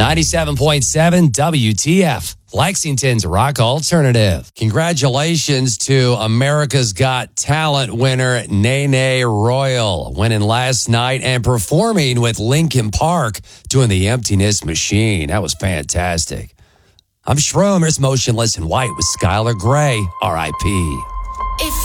97.7 WTF, Lexington's rock alternative. Congratulations to America's Got Talent winner Nene Royal, winning last night and performing with Linkin Park doing the Emptiness Machine. That was fantastic. I'm Schroeder's Motionless in White with Skylar Gray, R.I.P.